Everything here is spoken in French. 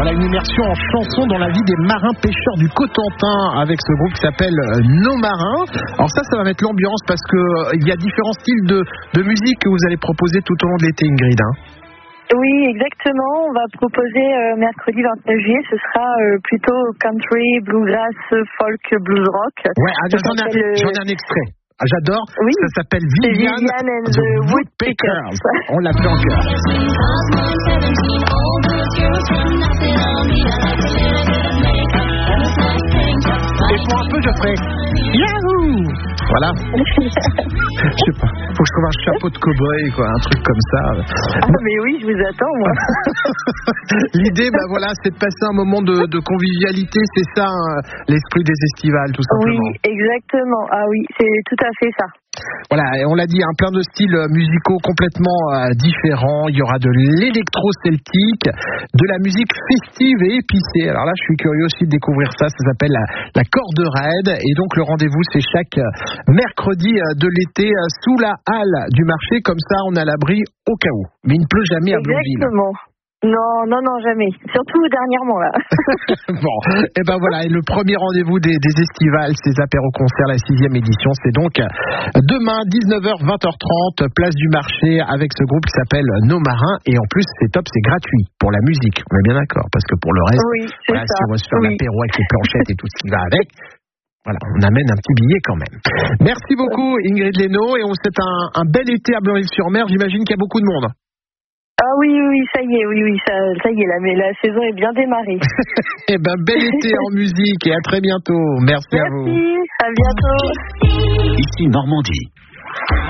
Voilà une immersion en chanson dans la vie des marins pêcheurs du Cotentin avec ce groupe qui s'appelle Nos Marins. Alors ça va mettre l'ambiance parce que il y a différents styles de musique que vous allez proposer tout au long de l'été, Ingrid. Oui, exactement. On va proposer mercredi 29 juillet. Ce sera plutôt country, bluegrass, folk, blues rock. Ouais, j'en ai un extrait. J'adore. Oui. Ça s'appelle Viviane and the Woodpeckers. On l'a fait en chœur. Et pour un peu, je ferai Yahoo! Voilà. Je sais pas. Faut que je trouve un chapeau de cow-boy, quoi, un truc comme ça. Ah, mais oui, je vous attends, moi. L'idée, voilà, c'est de passer un moment de convivialité. C'est ça, l'esprit des estivales, tout simplement. Oui, exactement. Ah oui, c'est tout à fait ça. Voilà, on l'a dit, plein de styles musicaux complètement différents. Il y aura de l'électro-celtique, de la musique festive et épicée. Alors là, je suis curieux aussi de découvrir ça. Ça s'appelle la corde raide. Et donc, le rendez-vous, c'est chaque mercredi de l'été sous la halle du marché. Comme ça, on est à l'abri au cas où. Mais il ne pleut jamais à Blonville. Exactement. Non, jamais. Surtout dernièrement, là. Bon, et ben voilà, et le premier rendez-vous des estivales, ces apéros-concerts, la 6e édition, c'est donc demain, 19h, 20h30, place du marché, avec ce groupe qui s'appelle Nos Marins, et en plus, c'est top, c'est gratuit pour la musique, on est bien d'accord, parce que pour le reste, oui, voilà, si on va se faire l'apéro avec les planchettes et tout ce qui va avec, voilà, on amène un petit billet quand même. Merci beaucoup, Ingrid Leno, et on vous souhaite un bel été à Blonville-sur-Mer, j'imagine qu'il y a beaucoup de monde. Ah oui, ça y est, ça y est, là, mais la saison est bien démarrée. Eh ben, bel été en musique et à très bientôt. Merci à vous. Merci, à bientôt. Ici Normandie.